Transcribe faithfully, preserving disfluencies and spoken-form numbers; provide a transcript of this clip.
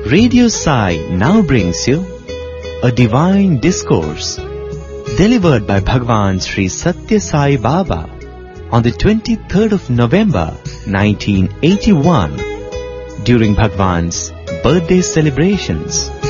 Radio Sai now brings you a divine discourse delivered by Bhagwan Sri Satya Sai Baba on the twenty-third of November nineteen eighty-one during Bhagwan's birthday celebrations.